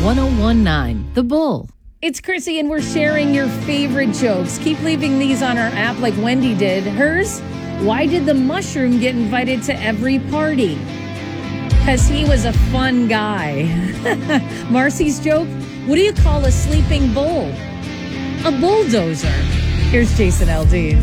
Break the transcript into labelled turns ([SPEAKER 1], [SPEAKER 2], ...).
[SPEAKER 1] 1019 The Bull.
[SPEAKER 2] It's Chrissy, and we're sharing your favorite jokes. Keep leaving these on our app like Wendy did. Hers, why did the mushroom get invited to every party? Because he was a fun guy. Marcy's joke, what do you call a sleeping bull? A bulldozer. Here's Jason Aldean.